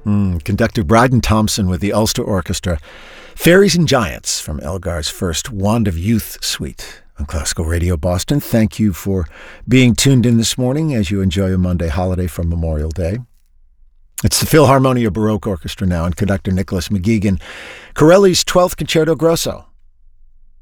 Conductor Bryden Thompson with the Ulster Orchestra. Fairies and Giants from Elgar's first Wand of Youth suite on Classical Radio Boston. Thank you for being tuned in this morning as you enjoy a Monday holiday from Memorial Day. It's the Philharmonia Baroque Orchestra now and conductor Nicholas McGuigan. Corelli's 12th Concerto Grosso